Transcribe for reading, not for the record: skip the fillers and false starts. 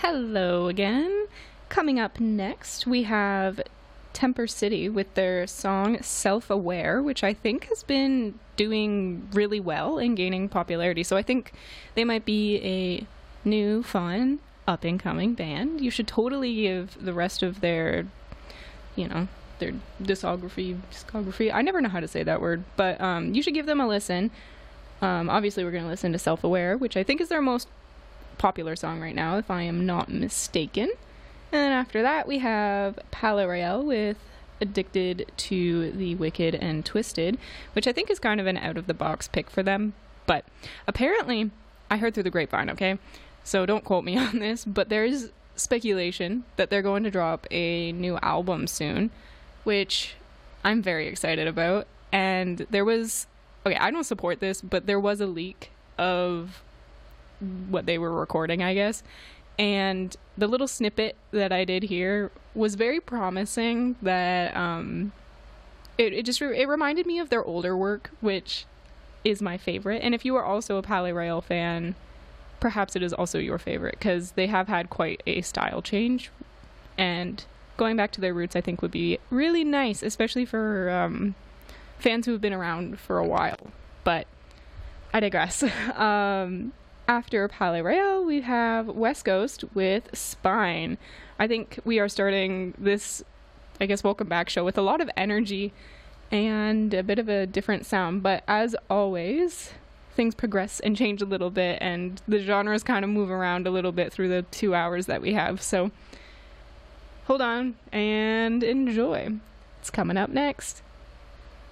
Hello again. Coming up next, we have Temper City with their song Self Aware, which I think has been doing really well and gaining popularity. So I think they might be a new, fun, up and coming band. You should totally give the rest of their, their discography. I never know how to say that word, but you should give them a listen. Obviously, we're going to listen to Self Aware, which I think is their most popular song right now, if I am not mistaken. And after that, we have Palaye Royale with Addicted to the Wicked and Twisted, which I think is kind of an out-of-the-box pick for them. But apparently, I heard through the grapevine, okay? So don't quote me on this, but there's speculation that they're going to drop a new album soon, which I'm very excited about. And there was... Okay, I don't support this, but there was a leak of what they were recording, I guess. And the little snippet that I did hear was very promising. That it reminded me of their older work, which is my favorite. And if you are also a Palaye Royale fan, perhaps it is also your favorite, because they have had quite a style change. And going back to their roots, I think, would be really nice, especially for fans who have been around for a while. But I digress. After Palaye Royale, we have West Coast with Spine. I think we are starting this, welcome back show with a lot of energy and a bit of a different sound. But as always, things progress and change a little bit, and the genres kind of move around a little bit through the 2 hours that we have. So hold on and enjoy. It's coming up next.